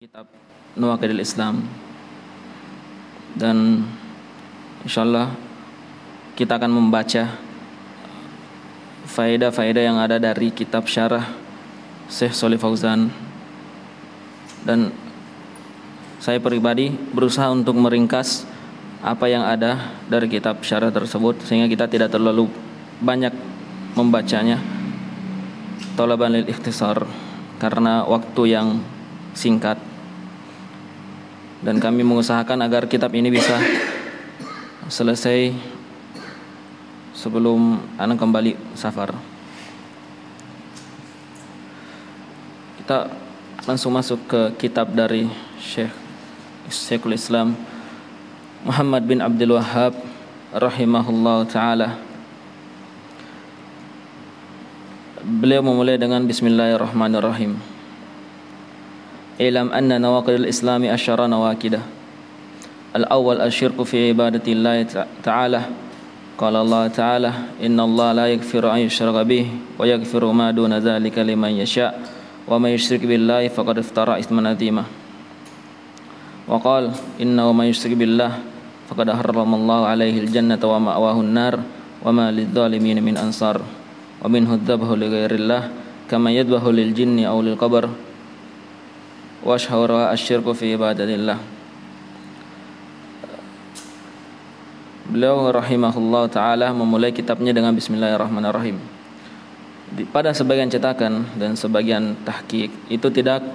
kitab Nawaqidul Islam, dan insyaallah kita akan membaca faedah-faedah yang ada dari kitab syarah Syekh Shalih Fauzan. Dan saya pribadi berusaha untuk meringkas apa yang ada dari kitab syarah tersebut sehingga kita tidak terlalu banyak membacanya, talaban lil ikhtisar, karena waktu yang singkat, dan kami mengusahakan agar kitab ini bisa selesai sebelum anak kembali safar. Kita langsung masuk ke kitab dari Syekhul Islam Muhammad bin Abdul Wahhab rahimahullah ta'ala. Beliau memulai dengan bismillahirrahmanirrahim. Ilam anna nawaqidul islami asyara nawaqidah. Al-awwal asyirku fi ibadatillahi ta'ala. Qala Allah ta'ala, inna Allah la yaghfiru an yushraka bihi wa yaghfiru ma duna dzalika liman yasha' wa may yushrik billahi faqad iftara itsman adzima. Wa qala innahu may yushrik billah faqad harramallahu alaihi al-jannata wa ma'wahu an-nar wa ma lidh-dhalimin min ansar. Wa minhu adh-dhabhu li ghairillah kama yadhbahu lil jinni aw lil qabr wa ashhara asyirku fi ibadatillah. Beliau rahimahullah ta'ala memulai kitabnya dengan bismillahirrahmanirrahim. Pada sebagian cetakan dan sebagian tahqiq itu tidak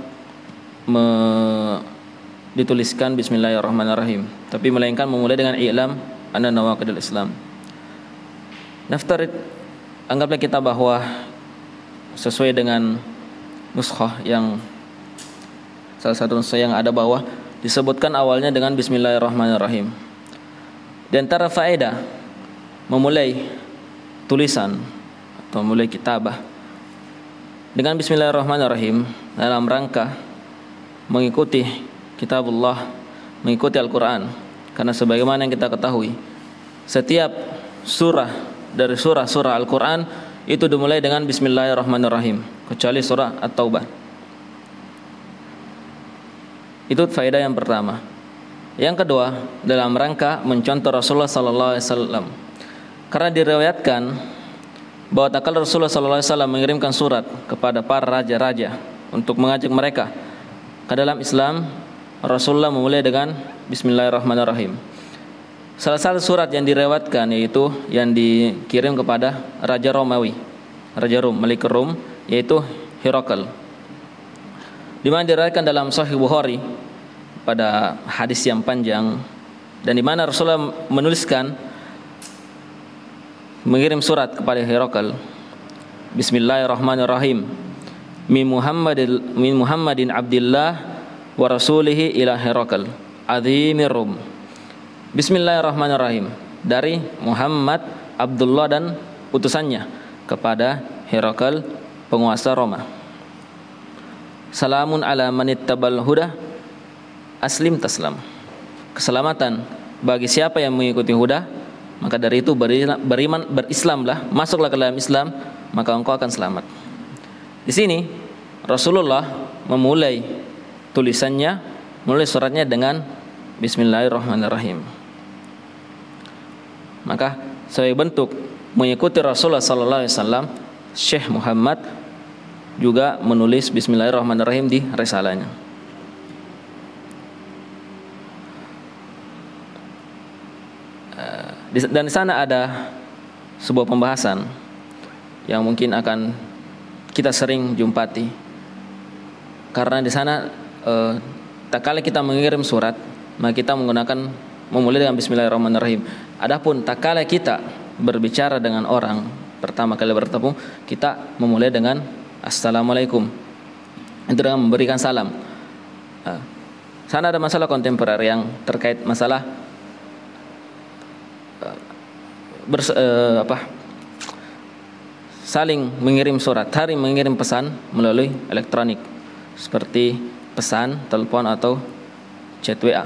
dituliskan bismillahirrahmanirrahim, tapi melainkan memulai dengan i'lam anna nawaqidul Islam. Naftarid, anggaplah kita bahwa sesuai dengan nuskhah yang salah satu nuskhah yang ada bawah disebutkan awalnya dengan bismillahirrahmanirrahim. Di antara faedah memulai tulisan atau memulai kitabah dengan bismillahirrahmanirrahim dalam rangka mengikuti kitabullah, mengikuti Al-Quran. Karena sebagaimana yang kita ketahui, setiap surah dari surah-surah Al-Quran itu dimulai dengan bismillahirrahmanirrahim, kecuali surah At-Taubah. Itu faedah yang pertama. Yang kedua, dalam rangka mencontoh Rasulullah sallallahu alaihi wasallam. Karena diriwayatkan bahwa tatkala Rasulullah sallallahu alaihi wasallam mengirimkan surat kepada para raja-raja untuk mengajak mereka ke dalam Islam, Rasulullah memulai dengan bismillahirrahmanirrahim. Salah satu surat yang direwatkan yaitu yang dikirim kepada Raja Romawi, Raja Rum, Malik Rum, yaitu Herakl. Di mana diriwayatkan dalam Sahih Bukhari pada hadis yang panjang, dan di mana Rasulullah menuliskan mengirim surat kepada Herakl, bismillahirrahmanirrahim, min Muhammadin Abdillah wa rasulihi ila Herakl azimir Rum. Bismillahirrahmanirrahim, dari Muhammad, Abdullah dan utusannya kepada Herakl, penguasa Roma. Salamun ala manittabal huda aslim taslam. Keselamatan bagi siapa yang mengikuti huda, maka dari itu beriman, berislamlah, masuklah ke dalam Islam, maka engkau akan selamat. Di sini Rasulullah memulai tulisannya, mulai suratnya dengan bismillahirrahmanirrahim. Maka sebagai bentuk mengikuti Rasulullah sallallahu alaihi wasallam, Syekh Muhammad juga menulis bismillahirrahmanirrahim di risalahnya. Dan di sana ada sebuah pembahasan yang mungkin akan kita sering jumpati, karena di sana tak kala kita mengirim surat, maka kita memulai dengan bismillahirrahmanirrahim. Adapun tak kala kita berbicara dengan orang pertama kali bertemu, kita memulai dengan assalamualaikum, itu dengan memberikan salam. Sana ada masalah kontemporer yang terkait masalah saling mengirim surat, saling mengirim pesan melalui elektronik seperti pesan, telepon atau chat WA.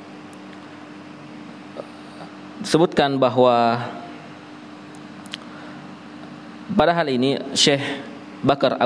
Disebutkan bahwa pada hal ini Syekh Bakar